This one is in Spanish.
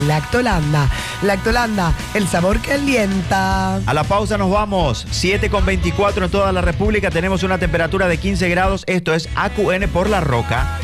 Lactolanda. Lactolanda, el sabor que alienta. A la pausa nos vamos. 7:24 en toda la República. Tenemos una temperatura de 15 grados. Esto es AQN por La Roca.